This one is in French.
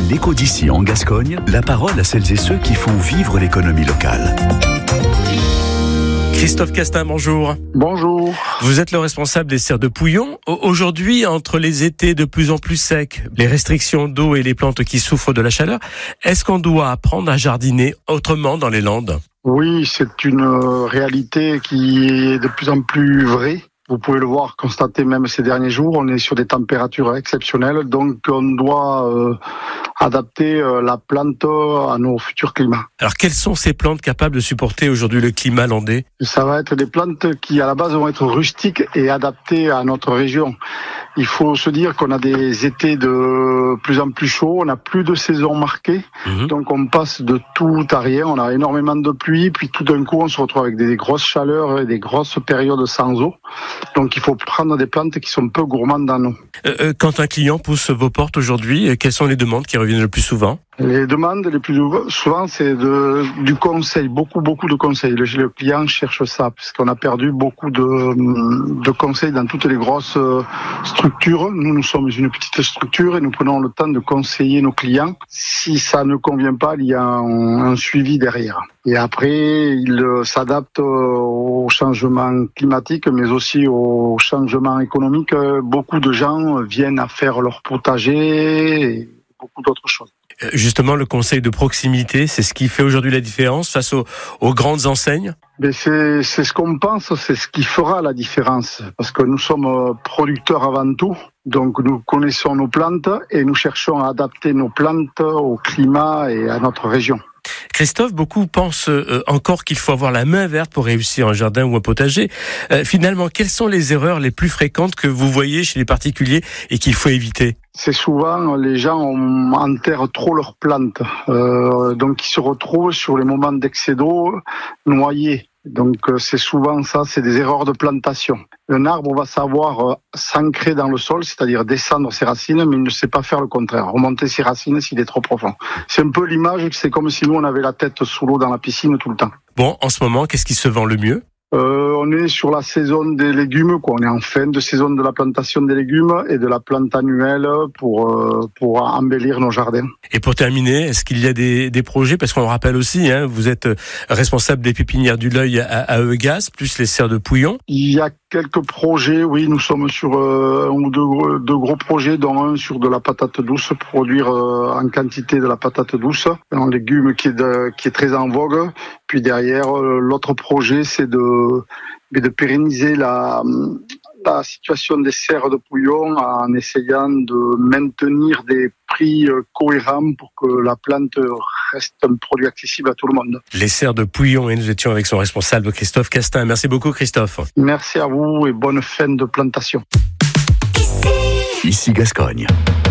L'Écho d'ici en Gascogne, la parole à celles et ceux qui font vivre l'économie locale. Christophe Castin, bonjour. Bonjour. Vous êtes le responsable des serres de Pouillon. Aujourd'hui, entre les étés de plus en plus secs, les restrictions d'eau et les plantes qui souffrent de la chaleur, est-ce qu'on doit apprendre à jardiner autrement dans les Landes ? Oui, c'est une réalité qui est de plus en plus vraie. Vous pouvez le voir, constater même ces derniers jours, on est sur des températures exceptionnelles, donc on doit adapter la plante à nos futurs climats. Alors, quelles sont ces plantes capables de supporter aujourd'hui le climat landais ? Ça va être des plantes qui, à la base, vont être rustiques et adaptées à notre région. Il faut se dire qu'on a des étés de plus en plus chauds, on n'a plus de saison marquée, donc on passe de tout à rien, on a énormément de pluie, puis tout d'un coup on se retrouve avec des grosses chaleurs et des grosses périodes sans eau. Donc il faut prendre des plantes qui sont peu gourmandes en eau. Quand un client pousse vos portes aujourd'hui, quelles sont les demandes qui reviennent le plus souvent ? Les demandes les plus souvent, c'est du conseil, beaucoup de conseils. Le client cherche ça, parce qu'on a perdu beaucoup de conseils dans toutes les grosses structures. Nous sommes une petite structure et nous prenons le temps de conseiller nos clients. Si ça ne convient pas, il y a un suivi derrière. Et après, il s'adapte aux changements climatiques, mais aussi aux changements économiques. Beaucoup de gens viennent à faire leur potager et beaucoup d'autres choses. Justement, le conseil de proximité, c'est ce qui fait aujourd'hui la différence face aux grandes enseignes ? Mais c'est ce qu'on pense, c'est ce qui fera la différence. Parce que nous sommes producteurs avant tout. Donc nous connaissons nos plantes et nous cherchons à adapter nos plantes au climat et à notre région. Christophe, beaucoup pensent encore qu'il faut avoir la main verte pour réussir un jardin ou un potager. Finalement, quelles sont les erreurs les plus fréquentes que vous voyez chez les particuliers et qu'il faut éviter ? C'est souvent, les gens enterrent trop leurs plantes. Donc ils se retrouvent sur les moments d'excès d'eau noyés. Donc c'est souvent ça, c'est des erreurs de plantation. Un arbre va savoir s'ancrer dans le sol, c'est-à-dire descendre ses racines, mais il ne sait pas faire le contraire, remonter ses racines s'il est trop profond. C'est un peu l'image, c'est comme si nous on avait la tête sous l'eau dans la piscine tout le temps. Bon, en ce moment, qu'est-ce qui se vend le mieux ? On est sur la saison des légumes, quoi. On est en fin de saison de la plantation des légumes et de la plante annuelle pour embellir nos jardins. Et pour terminer, est-ce qu'il y a des projets ? Parce qu'on le rappelle aussi, vous êtes responsable des pépinières du L'Œil à Eugas, plus les serres de Pouillon. Il y a quelques projets, oui, nous sommes sur un ou deux gros projets, dont un sur de la patate douce, produire en quantité de la patate douce, un légume qui est très en vogue. Puis derrière, l'autre projet, c'est de pérenniser la situation des serres de Pouillon en essayant de maintenir des prix cohérents pour que la plante reste un produit accessible à tout le monde. Les serres de Pouillon, et nous étions avec son responsable Christophe Castin. Merci beaucoup Christophe. Merci à vous et bonne fin de plantation. Ici Gascogne.